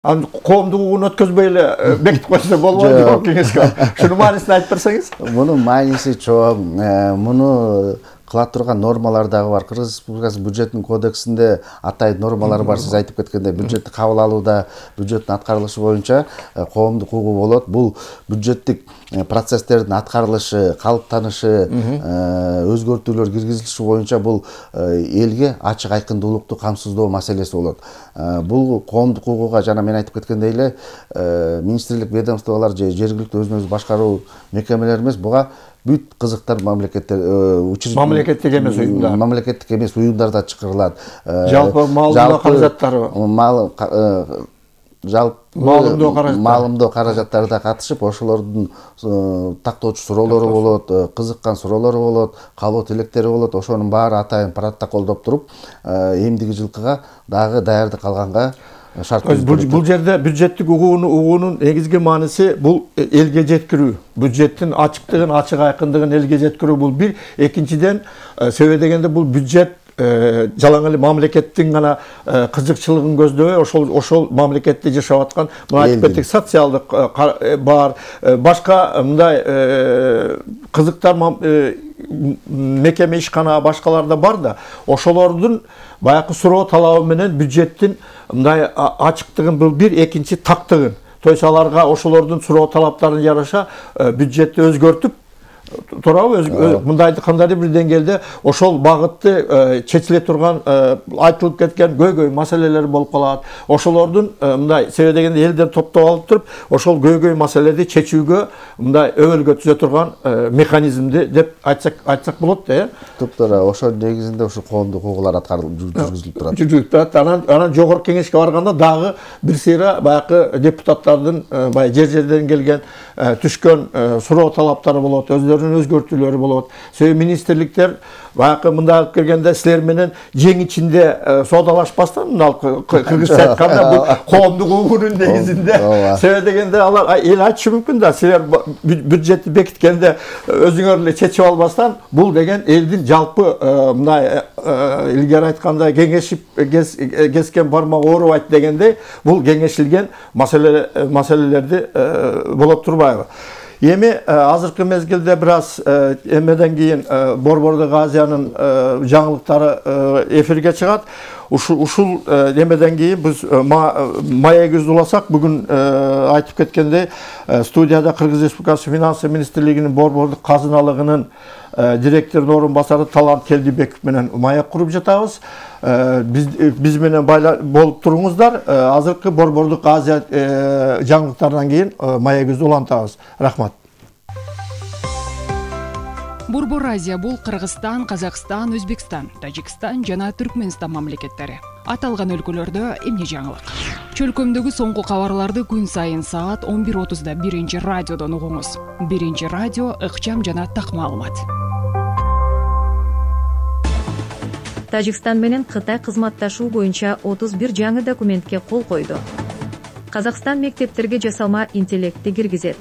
Коомдук угун өткөзбөй эле бекитип койсо болбойбу жогорку кеңешке. Шунун маанисин айтып берсеңиз. Мунун мааниси чоң. Муну кыла турган нормалар дагы бар. Кыргыз Республикасы бюджеттин кодексинде атайын нормалар бар. Сиз айтып кеткендей, бюджетти кабыл алууда, бюджеттин аткарылышы боюнча коомдук угуу болот. Бул бюджеттик процесстердин аткарылышы, калыптанышы, өзгөртүүлөр киргизилиши боюнча бул элге ачык айкындуулукту камсыздоо маселеси болот. Бул коомдук угууга жана мен айтып кеткендей эле министрлик ведомстволор же жергиликтүү өзүн өзү башкаруу мекемелери эмес, буга бүт кызыктар мамлекеттик эмес уюмдар. Мамлекеттик эмес уюмдарда чакырылат. Жалпы маалымдоо каражаттары. Маалымдоо каражаттарына катышып, ошолордун тактоочу суроолору болот, кызыккан суроолору болот, кабыл тилектери болот. Ошонун баары атайын протоколдоп туруп, эмдиги жылкыга дагы даярдык алганга шарт. Бул жерде бюджеттик угуунун негизги мааниси бул элге жеткирүү. Бюджеттин ачыктыгын, ачык айкындыгын элге жеткирүү бул бир. Экинчиден, себеби дегенде бул бюджет жалаң эле мамлекеттин гана кызыкчылыгын көздөбөй, ошол мамлекетте жашап аткан айтып кеттик социалдык бар, башка мындай кызыктар мекеме ишкана башкаларда бар да, ошолордун баягы суроо талабы менен бюджеттин мындай ачыктыгын бул бир, экинчи тактыгын. То есть аларга ошолордун суроо талаптарына жараша бюджетти өзгөртүп турабы, мындайды кандайдыр бир деңгээлде ошол багытты чечиле турган айтылып кеткен көйгөй маселелер болуп калат. Ошолордун мындай себеби дегенде элден топтоп алып туруп, ошол көйгөй маселелерди чечүүгө мындай өбөлгө түзө турган механизмди деп айтсак болот да. Топтора ошол негизинде ошо коомдук угуулар жүргүзүлүп турат. Жүргүзүлүп турат. Анан жогорку кеңешке барганда дагы бир сыйра баягы депутаттардын жер-жерден келген түшкөн суроо талаптары болот, өзгөртүүлөрү болот. Себеби министрликтер баягы мында алып келгенде силер менен жең ичинде соодалашпастан мына кыргызча айтканда бул коомдук угуунун негизинде. Себеби дегенде алар эл айтышы мүмкүн да, силер бюджетти бекиткенде өзүңөр эле чечип албастан, бул деген элдин жалпы мындай илгери айтканда кеңешип кескен бармак оорубайт дегенде, бул кеңешилген маселелерди болот турбайбы. Эми азыркы мезгилде бир аз эмеден кийин Борбордук Азиянын жаңылыктары эфирге чыгат. Ушул эмеден кийин биз маегибизди уласак, бүгүн айтып кеткендей студияда Кыргыз Республикасы Финансы министрлигинин Борбордук казыналыгынын директорунун орун басары Талант Келдибеков менен маек куруп жатабыз. Биз менен болуп туруңуздар. Азыркы Борбордук Азия жаңылыктарынан кийин маегибизди улантабыз. Рахмат. Борбор Азия бул Кыргызстан, Казакстан, Өзбекстан, Тажикстан жана Түркмөнстан мамлекеттери. Аталган өлкөлөрдө эмне жаңылык? Чөлкөмдөгү соңку кабарларды күн сайын саат 11:30да биринчи радиодон угуңуз. Биринчи радио ыкчам жана так маалымат. Тажикстан менен Кытай кызматташуу боюнча 31 жаңы документке кол койду. Казакстан мектептерге жасалма интеллектти киргизет.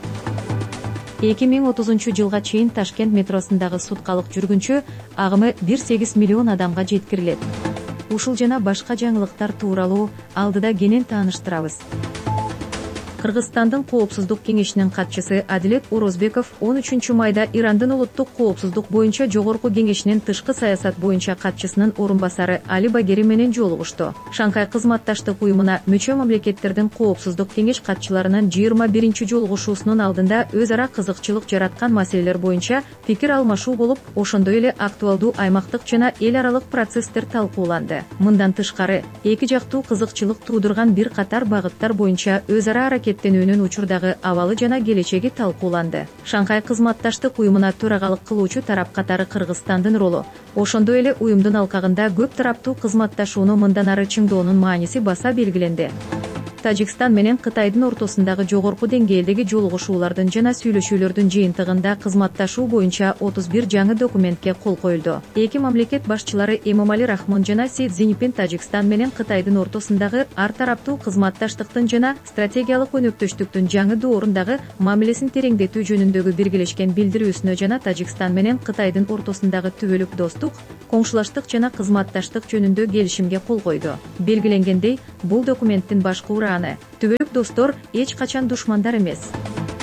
2030 жылга чейин Ташкент метросундагы суткалык жүргүнчү агымы 1,8 миллион адамга жеткирилет. Ушул жана башка жаңылыктар тууралуу алдыда кенен тааныштырабыз. Кыргызстандын Коопсуздук кеңешинин катчысы Адилет Орозбеков 13 майда Ирандын улуттук коопсуздук боюнча жогорку кеңешинин тышкы саясат боюнча катчысынын орун басары Али Багери менен жолугушту. Шанхай кызматташтык уюмуна мүчө мамлекеттердин коопсуздук кеңеш катчыларынын 21 жолугушуусунун алдында өз ара кызыкчылык жараткан маселелер боюнча пикир алмашуу болуп, ошондой эле актуалдуу аймактык жана эл аралык процесстер талкууланды. Мындан тышкары, эки жактуу кызыкчылык туудурган бир катар багыттар боюнча өз ара аракеттенүүнүн учурдагы абалы жана келечеги талкууланды. Шанхай кызматташтык уюмуна төрагалык кылуучу тарап катары Кыргызстандын ролу, ошондой эле уюмдун алкагында көп тараптуу кызматташууну мындан ары чыңдоонун мааниси баса белгиленди. Тажикстан менен Кытайдын ортосундагы жогорку деңгээлдеги жолугушуулардын жана сүйлөшүүлөрдүн жыйынтыгында кызматташуу боюнча 31 жаңы документке кол коюлду. Эки мамлекет башчылары Эмомали Рахмон жана Си Цзиньпин Тажикстан менен Кытайдын ортосундагы ар тараптуу кызматташтыктын жана стратегиялык өнөктөштүктүн жаңы доорундагы мамилесин тереңдетүү жөнүндөгү биргелешкен билдирүүсүнө жана Тажикстан менен Кытайдын ортосундагы түбөлүк достук, коңшулаштык жана кызматташтык жөнүндө келишимге кол койду. Белгиленгендей, бул документтин башкы аны. Түбөлүк достор эч качан душмандар эмес.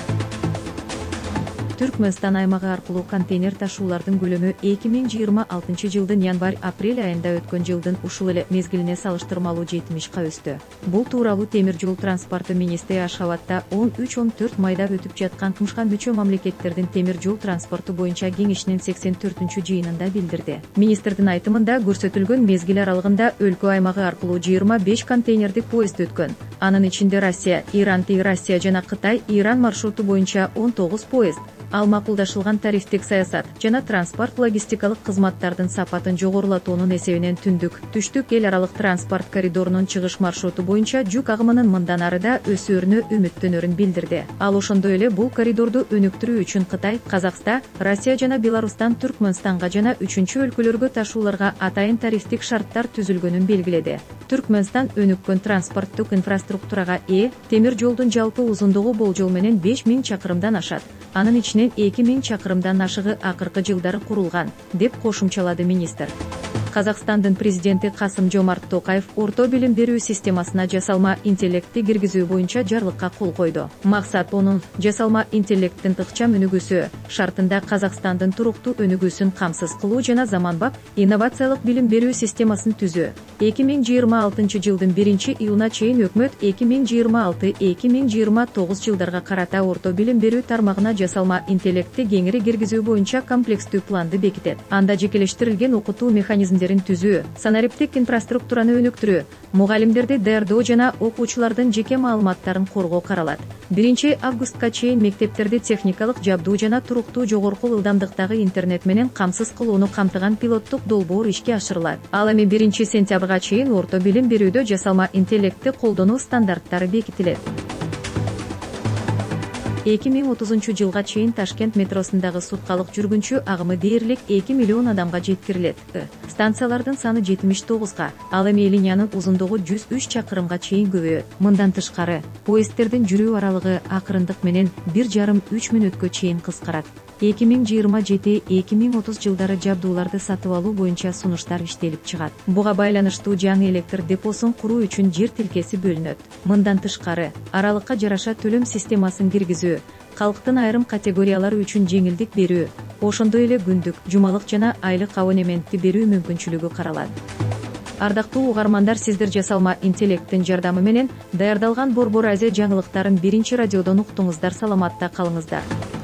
Түркмөнстан аймагы аркылуу контейнер ташуулардын көлөмү 2026 жылдын январь-апрель айында өткөн жылдын ушул эле мезгилине салыштырмалуу 70 өстү. Бул тууралуу темир жол транспорту министри Ашхабадда 13-14 майда өтүп жаткан КМШК мүчө мамлекеттердин темир жол транспорту боюнча кеңешинин 84 жыйынында билдирди. Министрдин айтымында көрсөтүлгөн мезгил аралыгында өлкө аймагы аркылуу 25 контейнердик поезд өткөн. Анын ичинде Россия, Иран, Россия жана Кытай, Иран маршруту боюнча 19 поезд. Ал макулдашылган тарифтик саясат жана транспорт логистикалык кызматтардын сапатын жогорулатуунун эсебинен түндүк, түштүк эл аралык транспорт коридорунун чыгыш маршруту боюнча жүк агымынын мындан арыда өсүүрүнө үмүттөнөрүн билдирди. Ал ошондой эле бул коридорду өнүктүрүү үчүн Кытай, Казакстан, Россия жана Беларустан Түркмөнстанга жана үчүнчү өлкөлөргө ташууларга атайын тарифтик шарттар түзүлгөнүн белгиледи. Түркмөнстан өнүккөн транспорттук инфраструктурага ээ, темир жолдун жалпы узундугу болжол менен 5000 чакырымдан ашат. Анын ичинен 2000 чакырымдан ашыгы акыркы жылдары курулган, деп кошумчалады министр. Казакстандын президенти Касым-Жомарт Токаев орто билим берүү системасына жасалма интеллектти киргизүү боюнча жарлыкка кол койду. Максат онун жасалма интеллекттин ыкчам өнүгүүсү шартында Казакстандын туруктуу өнүгүүсүн камсыз кылуу жана заманбап инновациялык билим берүү системасын түзүү. 2026 жылдын 1-июлуна чейин өкмөт 2026-2029 жылдарга карата орто билим берүү тармагына жасалма интеллектти кеңири киргизүү боюнча комплекстүү планды бекитет. Анда жекелештирилген окутуу механизмдерин түзүү, санариптик инфраструктураны өнүктүрүү, мугалимдерди даярдоо жана окуучулардын жеке маалыматтарын коргоо каралат. 1-августка чейин мектептерди техникалык жабдуу жана туруктуу жогорку ылдамдыктагы интернет менен камсыз кылууну камтыган пилоттук долбоор ишке ашырылат. Ал эми 1-сентябрга чейин орто билим берүүдө жасалма интеллектти колдонуу стандарттары бекитилет. 2030 жылга чейин Ташкент метросундагы суткалык жүргүнчү агымы дээрлик 2 миллион адамга жеткирилет. Станциялардын саны 79га, ал эми линиянын узундугу 103 чакырымга чейин көбөйөт. Мындан тышкары, поезддердин жүрүү аралыгы акырындык менен 1,5-3 мүнөткө чейин кыскарат. 2027-2030 жылдары жабдууларды сатып алуу боюнча сунуштар иштелип чыгат. Буга байланыштуу жаңы электр депосун куруу үчүн жер тилкеси бөлүнөт. Мындан тышкары, аралыкка жараша төлөм системасын киргизүү, калктын айрым категориялары үчүн жеңилдик берүү, ошондой эле күндүк, жумалык жана айлык абонементти берүү мүмкүнчүлүгү каралат. Ардактуу угармандар, сиздер жасалма интеллекттин жардамы менен даярдалган Борбор Азия жаңылыктарын 1-радиодон уктуңуздар. Саламатта калыңыздар.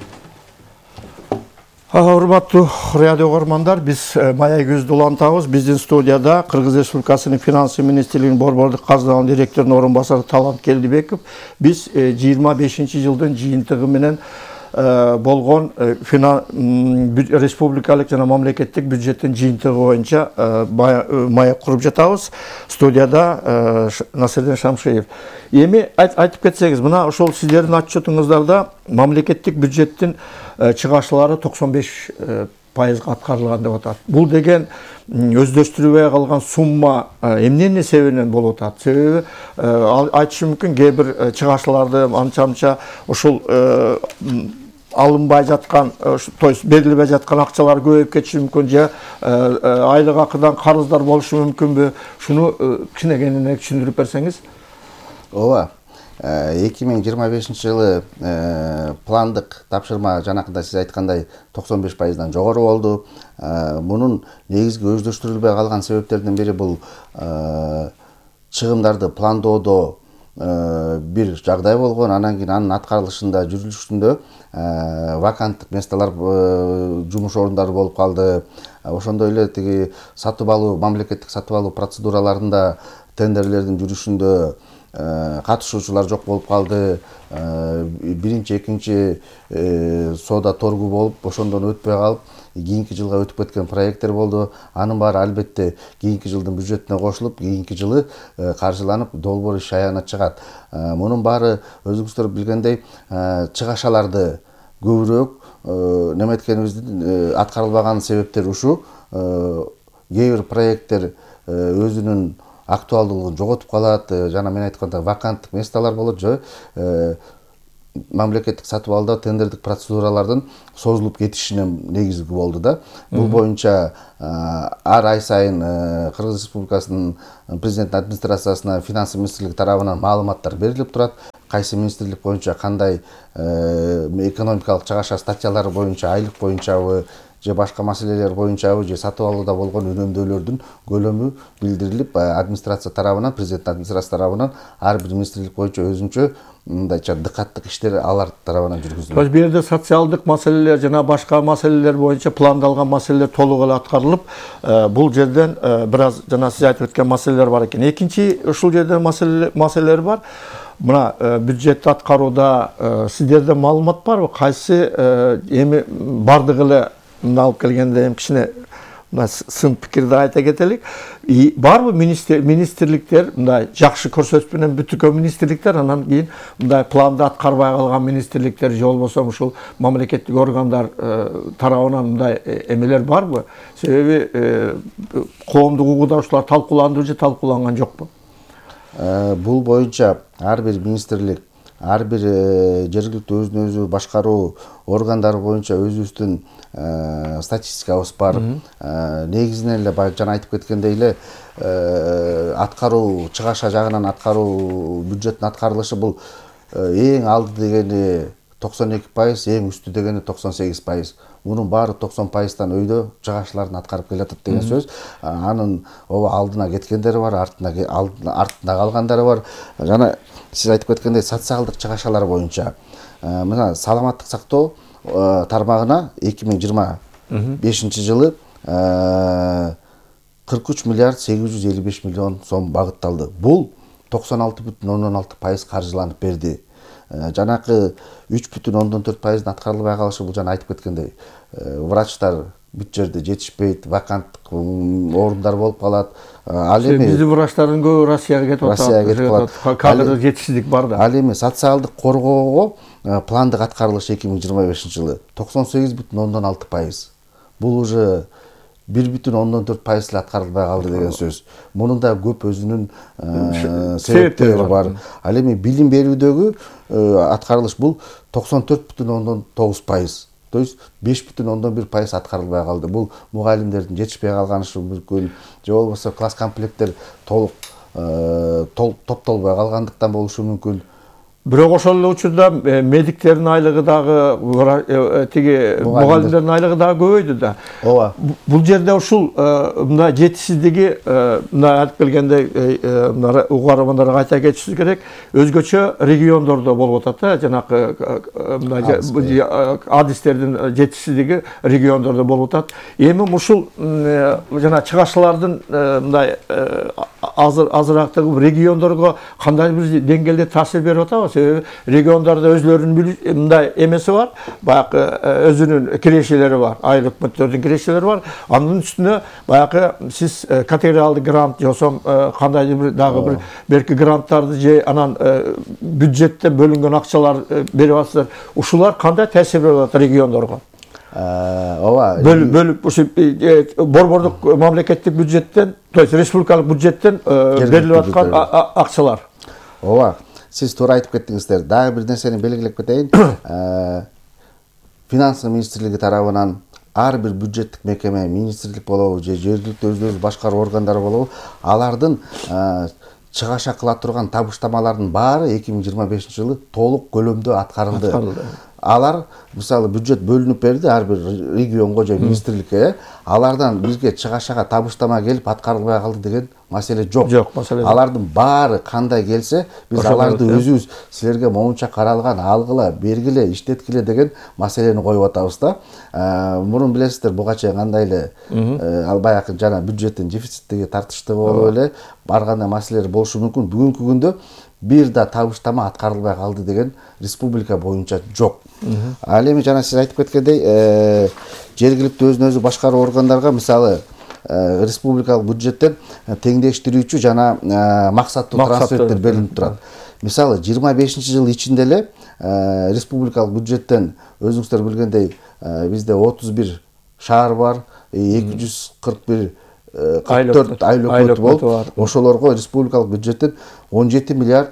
Урматтуу радио угармандар, биз Мая Көздү улантабыз. Биздин студияда Кыргыз Республикасынын финансы министрлигинин борбордук казынанын директорунун орун басары Талант Келдибеков. Биз 25 жылдын жыйынтыгы менен болгон республикалык жана мамлекеттик бюджеттин жыйынтыгы боюнча мая куруп жатабыз. Студияда Насырдин Шамшиев. Эми айтып кетсеңиз, мына ошол сиздердин отчетуңуздарда мамлекеттик бюджеттин чыгашылары 95% аткарылган деп атат. Бул деген өздөштүрүлбөй калган сумма эмненин себебинен болуп атат? Себеби айтышы мүмкүн, кээ бир чыгашыларды анча ушул алынбай жаткан, то есть берилбей жаткан акчалар көбөйүп кетиши мүмкүн, же айлык акыдан карыздар болушу мүмкүнбү? Шуну кичинекенене түшүндүрүп берсеңиз. Ооба. 2025 жылы пландык тапшырма жанакында сиз айткандай 95%дан жогору болду. Мунун негизги өздөштүрүлбөй калган себептердин бири бул чыгымдарды пландоодо бир жагдай болгон. Анан кийин анын аткарылышында, жүрүлүшүндө ваканттык месталар, жумуш орундары болуп калды. Ошондой эле тиги сатып алуу, мамлекеттик сатып алуу процедураларында, тендерлердин жүрүшүндө катышуучулар жок болуп калды. Биринчи, экинчи соода торгу болуп, ошондон өтпөй калып, кийинки жылга өтүп кеткен проекттер болду. Анын баары албетте кийинки жылдын бюджетине кошулуп, кийинки жылы каржыланып, долбоор иш аягына чыгат. Мунун баары өзүңүздөр билгендей, чыгашаларды көбүрөөк неметкенибиздин аткарылбаган себептери ушу. Кээ бир проекттер өзүнүн актуалдуулугун жоготуп калат, жана мен айткандай ваканттык месталар болот, же мамлекеттик сатып алуу тендердик процедуралардын созулуп кетишине негизги болду да. Бул боюнча ар ай сайын Кыргыз Республикасынын президент администрациясына финансы министрлиги тарабынан маалыматтар берилип турат. Кайсы министрлик боюнча кандай экономикалык чыгаша статьялары боюнча, айлык боюнчабы же башка маселелер боюнчабы же сатып алууда болгон үнөмдөөлөрдүн көлөмү билдирилип, администрация тарабынан, президент администрация тарабынан ар бир министрлик боюнча өзүнчө мындайча дыкаттык иштер алар тарабынан жүргүзүлөт. Бул жерде социалдык маселелер жана башка маселелер боюнча пландалган маселелер толук эле аткарылып, бул жерден бир аз жана сиз айтып өткөн маселелер бар экен. Экинчи ушул жерде маселелер бар. Мына бюджетти аткарууда сиздерде маалымат барбы? Кайсы эми бардыгы эле алып келгенде эми кичине сын пикирди айта кетелик. Барбы министрликтер мындай жакшы көрсөтүш менен бүтүккөн министрликтер, анан кийин мындай планды аткарбай калган министрликтер же болбосо ушул мамлекеттик органдар тарабынан мындай эмелер барбы? Себеби коомдук угудаушылар талкууланды же талкууланган жокпу? Бул боюнча ар бир министрлик, ар бир жергиликтүү өзүн өзү башкаруу органдары боюнча өзүбүздүн статистикабыз бар. Негизинен эле жана айтып кеткендей эле аткаруу чыгаша жагынан аткаруу бюджеттин аткарылышы бул эң алды дегени 92%, эң үстү дегени 98%. Мунун баары 90%тан өйдө чыгашаларын аткарып келатат деген сөз. Анын алдына кеткендери бар, артына калгандары бар. Жана сиз айтып кеткендей социалдык чыгашалар боюнча мына саламаттык сактоо тармагына 2025 жылы 43 миллиард 855 миллион сом багытталды. Бул 96,6% каржыланып берди. Жанакы 3,4% аткарылбай калышы бул жана айтып кеткендей врачтар бүт жерде жетишпейт, ваканттык орундар болуп калат. Ал эми биздин врачтардын көбү Россияга кетип атат. Кадр жетишсиздик бар да. Ал эми социалдык коргоого пландык аткарылышы 2025 жылы 98,6%. Бул уже 1,4% эле аткарылбай калды деген сөз. Мунун да көп өзүнүн себептери бар. Ал эми билим берүүдөгү аткарылыш бул 94,9%. То есть 5,1% аткарылбай калды. Бул мугалимдердин жетишпей калганышы мүмкүн, же болбосо класс комплекттер толук топтолбой калгандыктан болушу мүмкүн. Бирок ошол эле учурда медиктердин айлыгы дагы тиги мугалимдердин айлыгы дагы көбөйдү да. Ооба. Бул жерде ушул мындай жетишсиздиги мына айтып келгендей угармандарга айта кетишибиз керек. Өзгөчө региондордо болуп атат да, жанакы мындай адистердин жетишсиздиги региондордо болуп атат. Эми ушул жана чыгашалардын мындай азырактыгы региондорго кандай бир деңгээлде таасир берип атабы? Себеби региондарда өзлөрүнүн мындай эмеси бар, баягы өзүнүн кирешелери бар, айыл өкмөттөрдүн кирешелери бар. Анын үстүнө баягы сиз категориалдык грант же кандайдыр бир дагы бир берки гранттарды же анан бюджеттен бөлүнгөн акчалар берип атсыздар. Ушулар кандай таасир берип атат региондорго? Ооба. Бөлүп ушу борбордук мамлекеттик бюджеттен, то есть республикалык бюджеттен берилип аткан акчалар. Ооба. Сиз туура айтып кеттиңиздер. Дагы бир нерсени белгилеп кетейин. Финансы министрлиги тарабынан ар бир бюджеттик мекеме, министрлик болобу же жергиликтүү өзү башкаруу органдары болобу, алардын чыгаша кыла турган табыштамалардын баары 2025 жылы толук көлөмдө аткарылды. Алар мисалы бюджет бөлүнүп берди ар бир регионго же министрликке, алардан бизге чыгашага табыштама келип аткарылбай калды деген маселе жок. Алардын баары кандай келсе, биз аларды өзүбүз силерге моунча каралган, алгыла, бергиле, иштеткиле деген маселени коюп атабыз да. Мурун билесиздер, буга чейин кандай эле ал баягы жана бюджеттин дефициттиги тартыштуу болуп эле бар кандай маселелер болушу мүмкүн. Бүгүнкү күндө бир да табыштама аткарылбай калды деген республика боюнча жок. Ал эми жана сиз айтып кеткендей, жергиликтүү өзүн өзү башкаруу органдарга мисалы республикалык бюджеттен теңдештирүүчү жана максаттуу трансферттер берилип турат. Мисалы 25 жыл ичинде эле республикалык бюджеттен өзүңүздөр билгендей бизде 31 шаар бар, 241 44 айлык өкмөт болуп, ошолорго республикалык бюджеттен 17 миллиард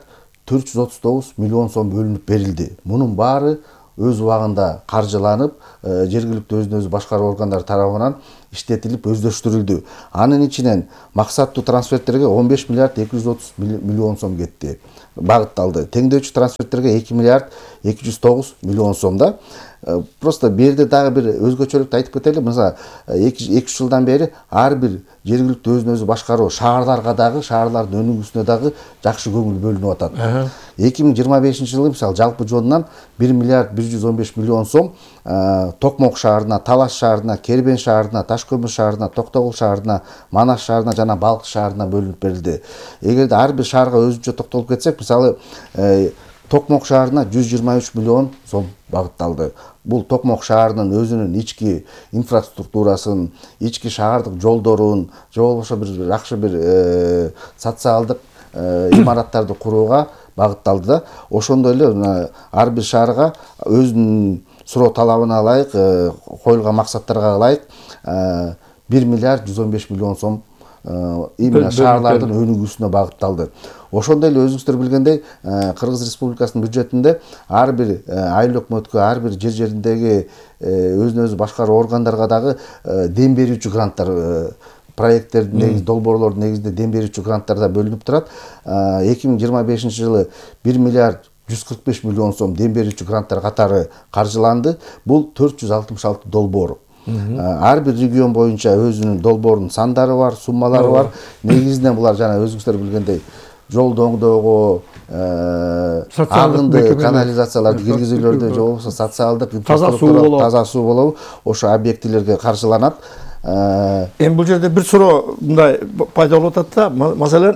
439 миллион сом бөлүнүп берилди. Мунун баары өз убагында каржыланып, жергиликтүү өзүн өзү башкаруу органдары тарабынан иштетилип, өздөштүрүлдү. Анын ичинен максаттуу трансферттерге 15 миллиард 230 миллион сом кетти, багытталды. Теңдөөчү трансферттерге 2 миллиард 209 миллион сомда. Просто бу жерде дагы бир өзгөчөлүктү айтып кетели. Мисалы, 2-3 жылдан бери ар бир жергиликтүү өзүн өзү башкаруу шаарларга дагы, шаарлардын өнүгүүсүнө дагы жакшы көңүл бөлүнүп атат. 2025 жылы мисалы жалпы жонунан 1 миллиард 115 миллион сом Токмок шаарына, Талаш шаарына, Кербен шаарына, Ташкөмүр шаарына, Токтогул шаарына, Манас шаарына жана Балкы шаарына бөлүнүп берилди. Эгерде ар бир шаарга өзүнчө токтолуп кетсек, мисалы Токмок шаарына 123 миллион сом багытталды. Бул Токмок шаарынын өзүнүн ички инфраструктурасын, ички шаардык жолдорун, же болбосо бир жакшы бир социалдык имараттарды курууга багытталды да. Ошондой эле ар бир шаарга өзүнүн суроо талабына ылайык, коюлган максаттарга ылайык 1 миллиард 115 миллион сом именно шаарлардын өнүгүүсүнө багытталды. Ошондой эле өзүңүздөр билгендей, Кыргыз Республикасынын бюджетинде ар бир айыл өкмөткө, ар бир жер-жериндеги өзүн өзү башкаруу органдарга дагы дем берүүчү гранттар, проекттердин негизинде, долбоорлордун негизинде дем берүүчү гранттар да бөлүнүп турат. 2025 жылы 1 миллиард 145 миллион сом дем берүүчү гранттар катары каржыланды. Бул 466 долбоор. Ар бир регион боюнча өзүнүн долбоорунун сандары бар, суммалары бар. Негизинен булар жана өзүңүздөр билгендей жолдоңдогу, агынды канализацияларды киргизүүлөрдө, же болбосо социалдык инфраструктура, таза суу болобу, ошо объектилерге каржыланат. Эми бул жерде бир суроо мындай пайда болуп атат да, маселен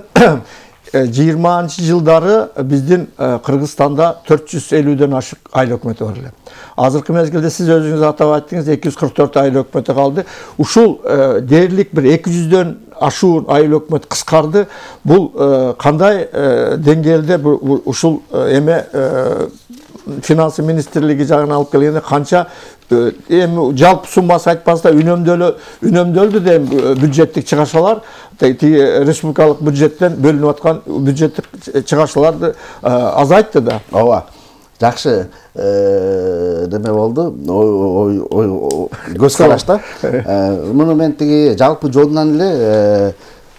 20 жылдары биздин Кыргызстанда 450ден ашык айыл өкмөтү бар эле. Азыркы мезгилде сиз өзүңүз атап айттыңыз, 244 айыл өкмөтү калды. Ушул дээрлик бир 200дөн ашуун айыл өкмөт кыскарды. Бул кандай деңгээлде ушул эме финансы министрлиги жагынан алып келгенде канча эми жалпы суммасы айтпаса үнөмдөлдү деп бюджеттик чыгашалар, республикалык бюджеттен бөлүнүп аткан бюджеттик чыгашаларды азайтты да. Ооба. Жакшы неме болду, көз караш да. Муну мен тиги жалпы жонунан эле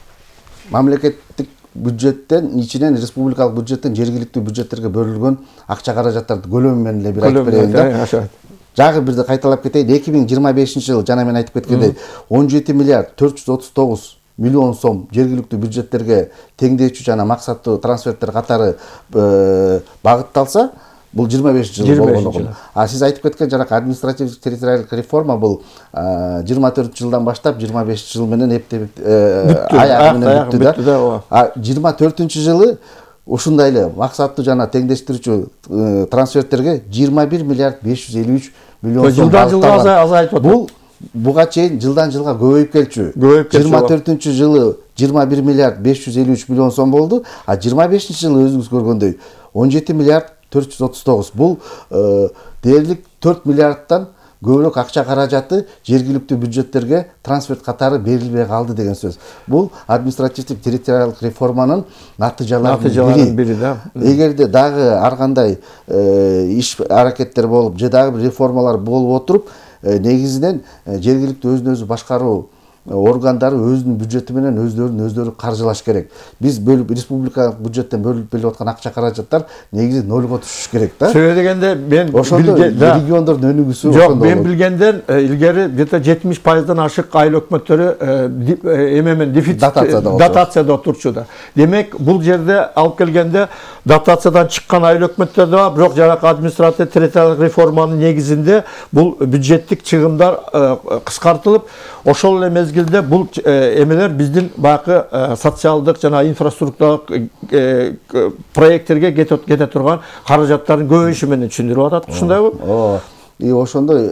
мамлекеттик бюджеттен, ичинен республикалык бюджеттен жергиликтүү бюджеттерге бөлүнгөн акча каражаттарды көлөмү менен эле бир айтып берейин да. Жагы бирди кайталап кетейин. 2025 жылы жана мен айтып кеткендей 17 миллиард 439 миллион сом жергиликтүү бюджеттерге теңдөөчү жана максаттуу трансферттер катары багытталса, бул 25 жыл болгону. Сиз айтып кеткен жанагы административдик территориалдык реформа бул 24 жылдан баштап 25 жыл менен эптеп аяк менен бүттү да. 24 жылы ушундай эле максаттуу жана теңдештирүүчү трансферттерге 21 миллиард 553 миллион сом жылдан жылга азайып атат. Бул буга чейин жылдан жылга көбөйүп келчү. 24 жылы 21 миллиард 553 миллион сом болду, а 25 жылы өзүңүз көргөндөй 17 миллиард 439. Бул дээрлик 4 миллиардтан көбүрөөк акча каражаты жергиликтүү бюджеттерге трансферт катары берилбей калды деген сөз. Бул административдик территориалдык реформанын натыйжаларынын бири да. Эгерде дагы ар кандай иш аракеттер болуп, же дагы бир реформалар болуп отуруп, негизинен жергиликтүү өзүн өзү башкаруу органдары өзүнүн бюджети менен өздөрү каржылаш керек. Биз республикалык бюджеттен бөлүнүп келип аткан акча каражаттар негизи нолго түшүш керек да. Сөзү дегенде мен региондордун өнүгүүсү жок, мен билгенден илгери где-то 70%дан ашык айыл өкмөттөрү эмемен дефицит дотацияда отурчу да. Демек, бул жерде алып келгенде дотациядан чыккан айыл өкмөттөр да бар, бирок жанагы административдик территориалдык реформанын негизинде бул бюджеттик чыгымдар кыскартылып, ошол эле мезгилде бул эмелер биздин баягы социалдык жана инфраструктуралык проекттерге кете турган каражаттардын көбөйүшү менен түшүндүрүп атат. Ушундайбы? Ооба. Ошондой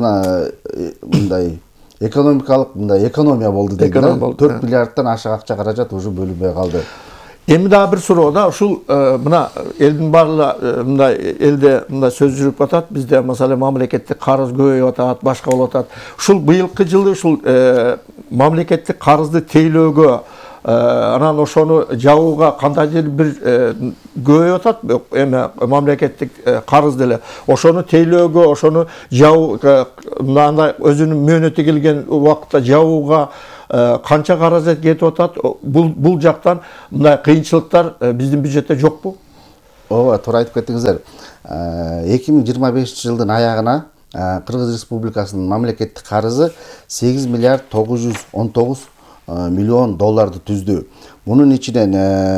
мындай экономикалык экономия болду дейт да. 4 миллиардтан ашык акча каражат уже бөлүнбөй калды. Эми дагы бир суроо да, ушул мына элдин баары мындай элде мындай сөз жүрүп атат, бизде маселе мамлекеттик карыз көбөйүп атат, башка болуп атат. Ушул быйылкы жылы ушул мамлекеттик карызды тейлөөгө анан ошону жабууга кандайдыр бир көбөйүп атат эме мамлекеттик карыз деле. Ошону тейлөөгө, ошону жабуу мындай өзүнүн мөөнөтү келген убакытта жабууга канча каражат кетип атат? Бул жактан мындай кыйынчылыктар биздин бюджетте жокпу? Ооба, туура айтып кеттиңиздер. 2025 жылдын аягына Кыргыз Республикасынын мамлекеттик карызы 8 миллиард 919 миллион долларды түздү. Мунун ичинен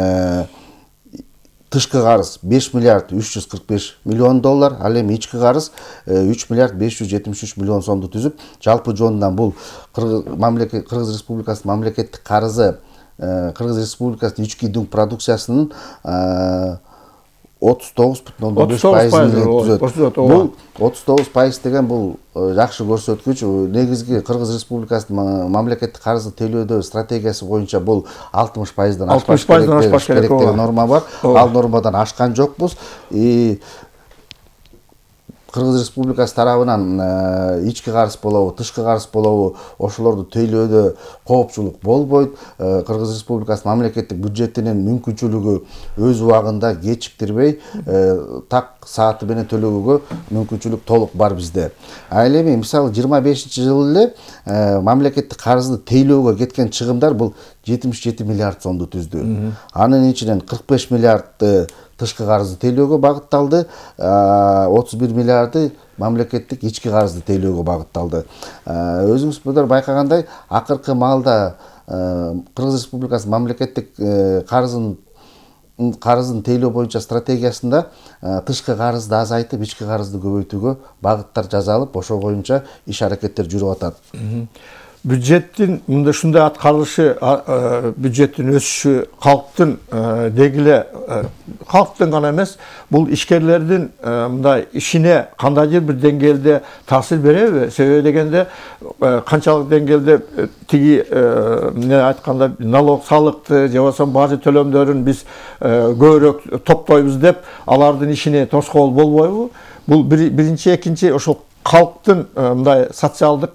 тышкы карыз 5 миллиард 345 миллион доллар, ал эми ички карыз 3 миллиард 573 миллион сомду түзүп, жалпы жонунан бул Кыргыз Республикасынын мамлекеттик карызы Кыргыз Республикасынын ички дүң продукциясынын 39,5% түзөт. Бул 39% деген бул жакшы көрсөткүч. Негизги Кыргыз Республикасынын мамлекеттик карызды төлөөдө стратегиясы боюнча бул 60%дан ашпаш керек деген норма бар. Ал нормадан ашкан жокпуз. Кыргыз Республикасы тарабынан ички карыз болобу, тышкы карыз болобу, ошолорду төлөөдө коопчулук болбойт. Кыргыз Республикасынын мамлекеттик бюджетинин мүмкүнчүлүгү өз убагында кечиктирбей, так сааты менен төлөөгө мүмкүнчүлүк толук бар бизде. Ал эми мисалы 25-жылы эле мамлекеттик карызды тейлөөгө кеткен чыгымдар бул 77 миллиард сомду түздү. Анын ичинен 45 миллиардты тышкы карызды тейлөөгө багытталды, 31 миллиарды мамлекеттик ички карызды тейлөөгө багытталды. Өзүңүз байкагандай, акыркы маалда Кыргыз Республикасынын мамлекеттик карызын тейлөө боюнча стратегиясында тышкы карызды азайтып, ички карызды көбөйтүүгө багыттар жасалып, ошол боюнча иш аракеттер жүрүп атат. Бюджеттин мындай ушундай аткарылышы, бюджеттин өсүшү калктын дегиле калктын гана эмес, бул ишкерлердин мындай ишине кандайдыр бир деңгээлде таасир береби? Себеби дегенде канчалык деңгээлде тиги эмне айтканда налог, салыкты же болбосо бажы төлөмдөрүн биз көбүрөөк топтойбуз деп алардын ишине тоскоол болбойбу? Бул биринчи, экинчи ошол халктын мындай социалдык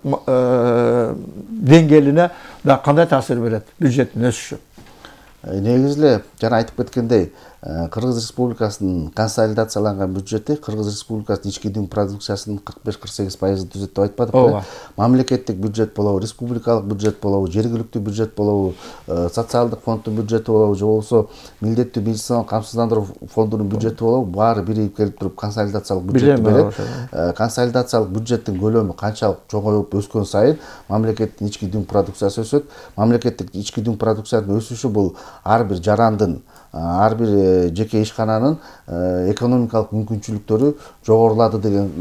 деңгээлине да кандай таасир берет бюджеттин өсүшү? Негизи эле жана айтып кеткендей, Кыргыз Республикасынын консолидацияланган бюджети Кыргыз Республикасынын ички дүң продукциясынын 45-48% түзөт деп айтпадыкпы? Мамлекеттик бюджет болобу, республикалык бюджет болобу, жергиликтүү бюджет болобу, социалдык фонддун бюджети болобу, же болбосо милдеттүү медициналык камсыздандыруу фондунун бюджети болобу, баары бирип келип туруп консолидациялык бюджетти берет. Консолидациялык бюджеттин көлөмү канчалык чоңоюп өскөн сайын мамлекеттин ички дүң продукциясы өсөт. Мамлекеттик ички дүң продукциянын өсүшү бул ар бир жарандын, ар бир жеке ишкананын экономикалык мүмкүнчүлүктөрү жогорулады деген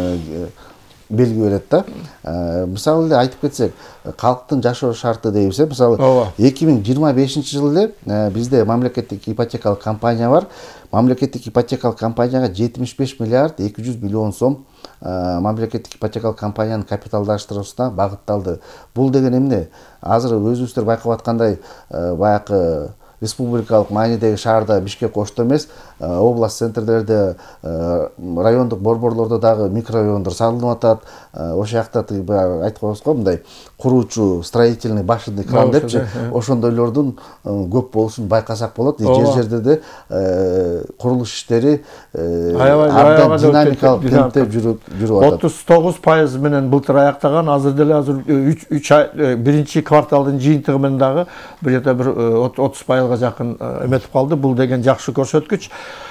белги берет да. Мисалы эле айтып кетсек, калктын жашоо шарты дейбиз, мисалы 2025-жылы эле бизде мамлекеттик ипотекалык компания бар. Мамлекеттик ипотекалык компанияга 75 миллиард 200 миллион сом мамлекеттик ипотекалык компаниянын капиталдаштыруусуна багытталды. Бул деген эмне? Азыр өзүңүздөр байкап аткандай, баякы республикалык маанидеги шаарда Бишкек ошто эмес, область центрлерде, райондук борборлордо дагы микрорайондор салынып атат. Ошол жакта айтып коебуз го, мындай куруучу строительный башенный кран депчи, ошондойлордун көп болушун байкасак болот. Жер-жерде де курулуш иштери абдан динамикалык темпте жүрүп атат. 39% менен былтыр аяктаган, азыр деле 3 ай биринчи кварталдын жыйынтыгы менен дагы бир жерде 30% жакын эметип калды. Бул деген жакшы көрсөткүч.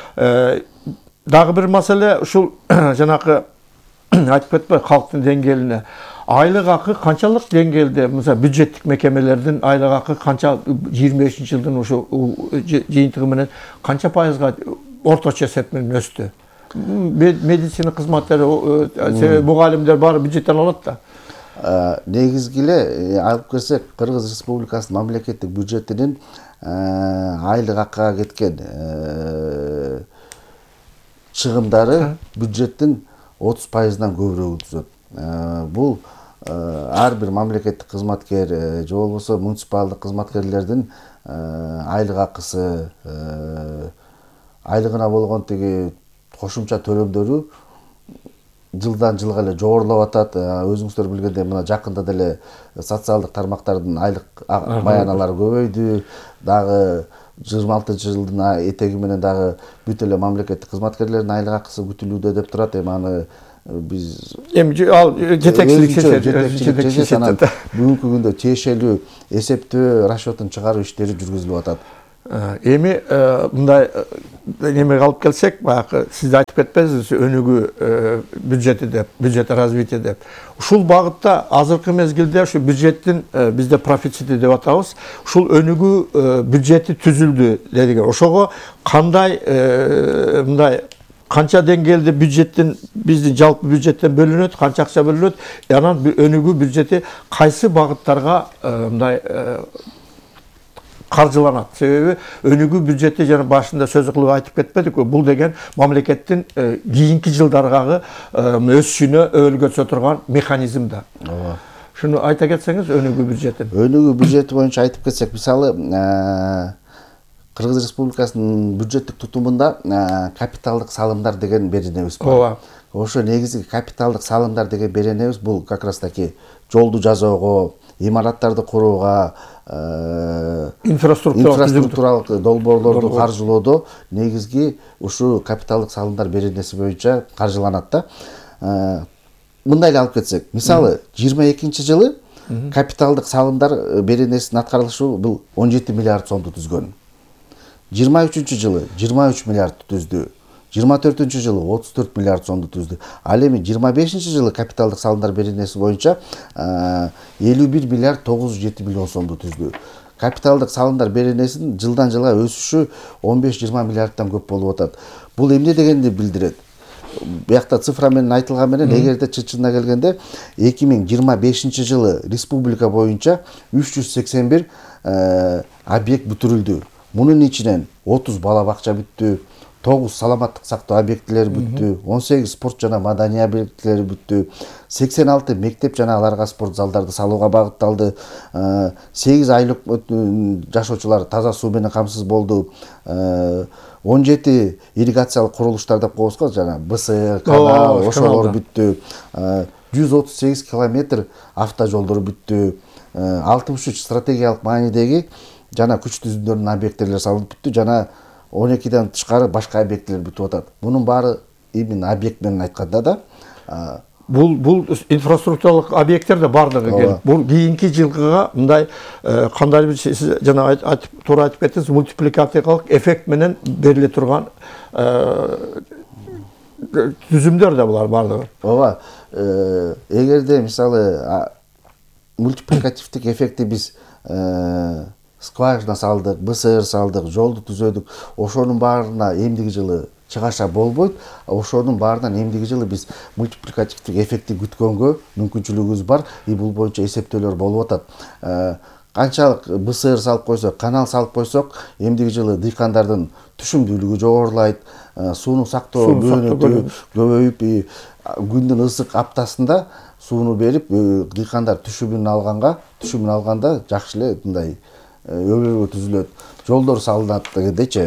Дагы бир маселе ушул жанакы айтып кетпей калктын деңгээлине. Айлык акы канчалык деңгээлде, мисалы бюджеттик мекемелердин айлык акы канча 25-жылдын ошо жыйынтыгы менен канча пайызга орточо эсеп менен өстү? Медицина кызматтары, себеби мугалимдер баары бюджеттен алат да. Негизги эле алып келсек, Кыргыз Республикасынын мамлекеттик бюджетинин айлык акыга кеткен чыгымдары бюджеттин 30%-дан көбүрөөгү түзөт. Бул ар бир мамлекеттик кызматкер же болбосо муниципалдык кызматкерлердин айлык акысы, айлыгына болгон тиги кошумча төлөмдөрү жылдан жылга эле жогорулап атат. Өзүңүздөр билгендей мына жакында деле социалдык тармактардын айлык баяналары көбөйдү. Дагы 26-жылдын этеги менен дагы бүт эле мамлекеттик кызматкерлердин айлык акысы күтүлүүдө деп турат. Эми аны биз ал жетекчилик шешет. Бүгүнкү күндө тиешелүү эсептөө расчетун чыгаруу иштери жүргүзүлүп атат. Эми мындай немеге алып келсек, баягы сиз айтып кетпедиңиз, өнүгүү бюджети деп, бюджет развития деп. Ушул багытта азыркы мезгилде ушу бюджеттин бизде профицити деп атабыз. Ушул өнүгүү бюджети түзүлдү дедик. Ошого кандай мындай канча деңгээлде бюджеттин биздин жалпы бюджеттен бөлүнөт, канча акча бөлүнөт, анан өнүгүү бюджети кайсы багыттарга мындай каржыланат? Себеби өнүгүү бюджети жана башында сөз кылып айтып кетпедик, бул деген мамлекеттин кийинки жылдаргагы өсүшүнө өбөлгөсө турган механизм да. Шуну айта кетсеңиз өнүгүү бюджетин. Өнүгүү бюджети боюнча айтып кетсек, мисалы Кыргыз Республикасынын бюджеттик тутумунда капиталдык салымдар деген беренебиз бар. Ошо негизги капиталдык салымдар деген беренебиз бул как раз таки жолду жасоого, имараттарды курууга, инфраструктуралык долбоорлорду каржылоодо негизги ушу капиталдык салымдар беренеси боюнча каржыланат да. Мындай эле алып кетсек, мисалы 22-жылы капиталдык салымдар беренесинин аткарылышы бул 17 миллиард сомду түзгөн. 23-жылы 23 миллиард түздү. 24-жылы 34 миллиард сомду түздү. Ал эми 25-жылы капиталдык салымдар беренеси боюнча 51 миллиард 907 миллион сомду түздү. Капиталдык салымдар беренесинин жылдан жылга өсүшү 15-20 миллиардтан көп болуп атат. Бул эмне дегенди билдирет? Буякта цифра менен айтылган менен эгерде чынына келгенде 2025-жылы республика боюнча 381 объект бүтүрүлдү. Мунун ичинен 30 бала бакча бүттү, 9 саламаттык сактоо объектилери бүттү, 18 спорт жана маданий объектилери бүттү, 86 мектеп жана аларга спорт залдарды салууга багытталды, 8 айлык жашоочулар таза суу менен камсыз болду, 17 ирригациялык курулуштар деп коебуз го, жана БС, канал, ошолор бүттү, 138 километр автожолдор бүттү, 63 стратегиялык маанидеги жана күч түзүмдөрүнүн объектилери салынып бүттү, жана 12-ден тышкары башка объектилер бүтүп атат. Мунун баары именно объект менен айтканда да. Бул инфраструктуралык объекттер да бардыгы. Бул кийинки жылгыга мындай кандай бир сиз жана туура айтып кеттиңиз, мультипликативдик эффект менен бериле турган түзүмдөр да булар бардыгы. Ооба. Эгерде мисалы мультипликативдик эффекти биз скважина салдык, БСР салдык, жолду түзөдүк. Ошонун баарына эмдиги жылы чыгаша болбойт. Ошонун баарынан эмдиги жылы биз мультипликативдик эффекти күткөнгө мүмкүнчүлүгүбүз бар. Бул боюнча эсептөөлөр болуп атат. Канчалык БСР салып койсок, канал салып койсок, эмдиги жылы дыйкандардын түшүмдүүлүгү жогорулайт, сууну сактоо көбөйүп, күндүн ысык аптасында сууну берип, дыйкандар түшүмүн алганда жакшы эле мындай өбөлгө түзүлөт. Жолдор салынат дегендейчи.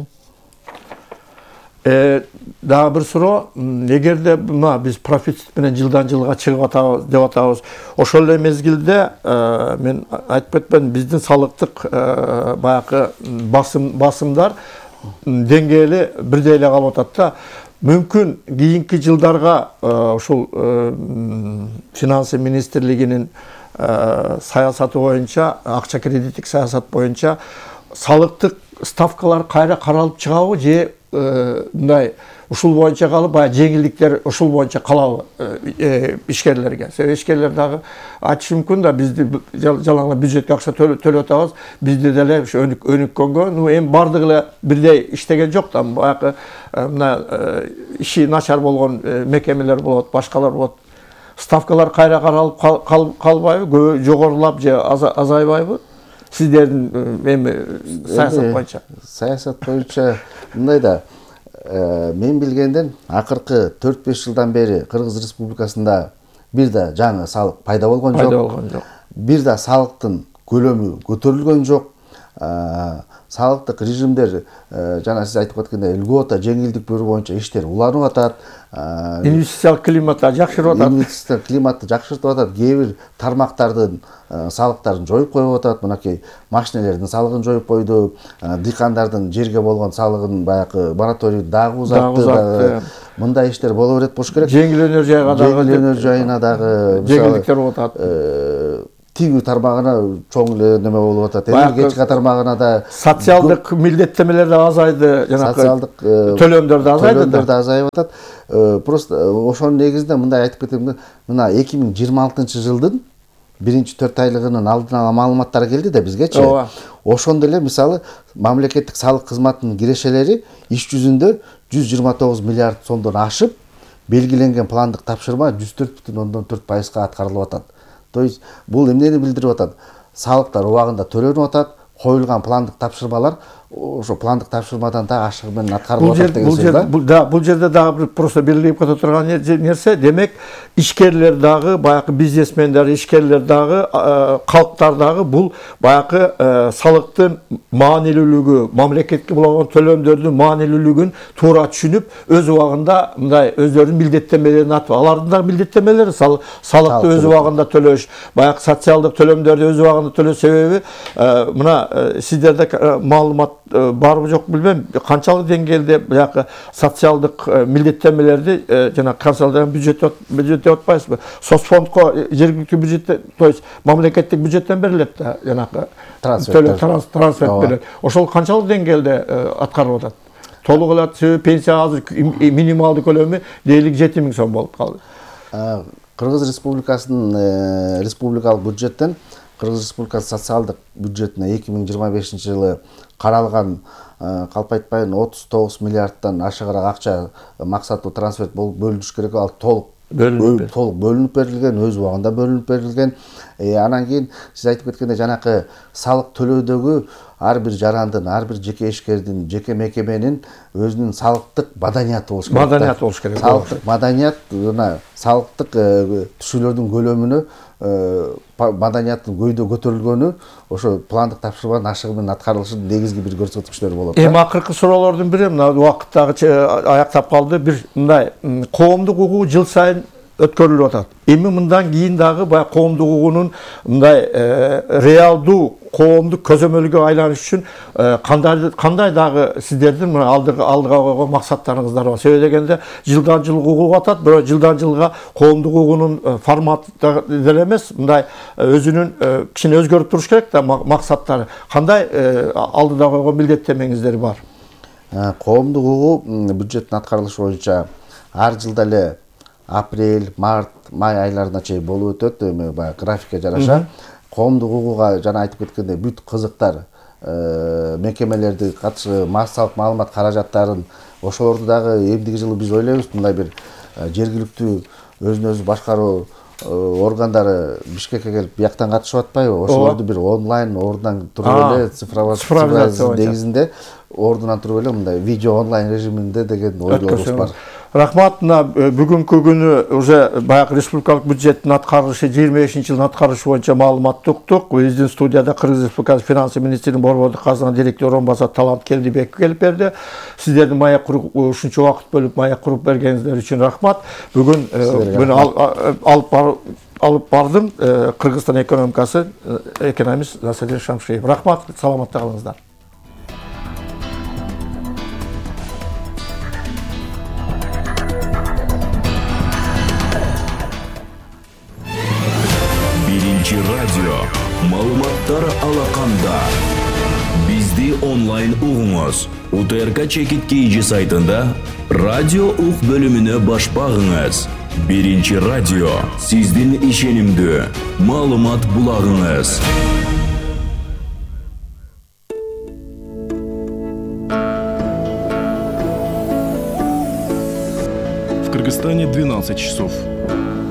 Дагы бир суроо, эгерде биз профицит менен жылдан жылга чыгып атабыз деп атабыз, ошол эле мезгилде мен айтып кетпедим, биздин салыктык баягы басымдар деңгээли бирдей эле калып атат да. Мүмкүн кийинки жылдарга ушул финансы министрлигинин саясаты боюнча, акча кредиттик саясат боюнча салыктык ставкалар кайра каралып чыгабы же мындай ушул боюнча калып, баягы жеңилдиктер ушул боюнча калабы ишкерлерге? Себеби ишкерлер дагы айтышы мүмкүн да, бизди жалаңла бюджетке акча төлөп атабыз, бизде деле ушу өнүккөнгө, эми бардыгы эле бирдей иштеген жок да, баягы мына иши начар болгон мекемелер болот, башкалар болот. Ставкалар кайра каралып калбайбы, жогорулап же азайбайбы? Сиздердин эми саясат боюнча. Саясат боюнча мындай да, мен билгенден акыркы 4-5 жылдан бери Кыргыз Республикасында бир да жаңы салык пайда болгон жок. Бир да салыктын көлөмү көтөрүлгөн жок. салыктык режимдер жана сиз айтып кеткендей льгота жеңилдик берүү боюнча иштер уланып атат. Инвестициялык климат жакшырып атат. Инвестициялык климатты жакшыртып атат. Кээ бир тармактардын салыктарын жоюп коюп атат. Мынакей машинелердин салыгын жоюп койду. Дыйкандардын жерге болгон салыгын баягы мораторий дагы узатты. Мындай иштер боло берет болуш керек. Жеңил энергияга дагы, жеңил энергияна дагы жеңилдиктер болуп атат. Тигүү тармагына чоң эле неме болуп атат. Энергетика тармагына да социалдык милдеттемелер да азайды, жанагы социалдык төлөмдөр да азайды. Төлөмдөр да азайып атат. Просто ошонун негизинде мындай айтып кетем, мына 2026-жылдын 1-4 айлыгынын алдын ала маалыматтары келди да бизгечи. Ошондо эле мисалы мамлекеттик салык кызматынын кирешелери иш жүзүндө 129 миллиард сомдон ашып, белгиленген пландык тапшырма 104,4% аткарылып атат. То есть бул эмнени билдирип атат? Салыктар убагында төлөнүп атат, коюлган пландык тапшырмалар ошо пландык тапшырмадан да ашыгы менен аткарылып атат деген сөз да. Бул жерде дагы бир просто белгилеп кете турган нерсе, демек ишкерлер дагы, баягы бизнесмендер, ишкерлер дагы, калктар дагы бул баягы салыктын маанилүүлүгү, мамлекетке болгон төлөмдөрдүн маанилүүлүгүн туура түшүнүп, өз убагында мындай өздөрүнүн милдеттенмелерин атып, алардын да милдеттенмелери салыкты өз убагында төлөш, баягы социалдык төлөмдөрдү өз убагында төлөш себеби мына сиздерде маалымат барбы жок билбейм, канчалык деңгээлде баягы социалдык милдеттенмелерди жана консолидированный бюджет деп атпайсызбы? Соцфондко жергиликтүү бюджеттен, то есть мамлекеттик бюджеттен берилет да, жанагы трансферт берилет. Ошол канчалык деңгээлде аткарылып атат? Толук эле себеби пенсия азыр минималдуу көлөмү дээрлик 7.000 сом болуп калды. Кыргыз Республикасынын республикалык бюджеттен Кыргыз Республикасы социалдык бюджетине 2025-жылы каралган калп айтпайын 39 миллиардтан ашыгыраак акча максаттуу трансферт болуп бөлүнүш керек. Ал толук бөлүнүп берилген, өз убагында бөлүнүп берилген. Анан кийин сиз айтып кеткендей жанакы салык төлөөдөгү ар бир жарандын, ар бир жеке ишкердин, жеке мекеменин өзүнүн салыктык маданияты болуш керек. Маданият болуш керек. Салыктык маданият жана салыктык түшүүлөрдүн көлөмүнө маданияттын көйдө көтөрүлгөнү ошо пландык тапшырманын ашыгы менен аткарылышынын негизги бир көрсөткүчтөрү болот. Эми акыркы суроолордун бири мына убакыттагы аяктап калды. Бир мындай коомдук укук жыл сайын өткөрүлүп атат. Эми мындан кийин дагы баягы коомдук укугунун мындай реалдуу коомдук көзөмөлгө айланыш үчүн кандай дагы сиздердин мына алдыга койгон максаттарыңыздар бар? Себеби дегенде жылдан жылга укук атат, бирок жылдан жылга коомдук укугунун форматы деле эмес, мындай өзүнүн кичине өзгөрүп туруш керек да максаттары. Кандай алдыда койгон милдеттенмеңиздер бар? Коомдук укук бюджеттин аткарылышы боюнча ар жылда эле апрель, март, май айларына чейин болуп өтөт. Эми баягы графикке жараша коомдук укукка жана айтып кеткендей бүт кызыктар, мекемелерди катышы массалык маалымат каражаттарын ошолорду дагы эмдиги жылы биз ойлойбуз мындай бир жергиликтүү өзүн өзү башкаруу органдары Бишкекке келип бияктан катышып атпайбы? Ошолорду бир онлайн ордунан туруп эле цифровизация негизинде ордунан туруп эле мындай видео онлайн режиминде деген ойлорубуз бар. Рахмат, бүгүнкү күнү уже баягы республикалык бюджеттин аткарылышы 25-жылдын аткарылышы боюнча маалыматты уктук. Биздин студияда Кыргыз Республикасы финансы министринин борбордук казына директор орун басары Талант Келдибеков келип берди. Сиздердин маек куруп ушунча убакыт бөлүп маек куруп бергениңиздер үчүн рахмат. Бүгүн алып бардым Кыргызстан экономикасы экономист Заселер Шамшиев. Рахмат, саламатта калыңыздар. Радио маалыматтар алаканда. Бизди онлайн угуңуз. УТРК Чекит KG сайтында радио ук бөлүмүнө баш багыңыз. Биринчи радио сиздин ишенимдүү маалымат булагыңыз. В Кыргызстане 12 часов.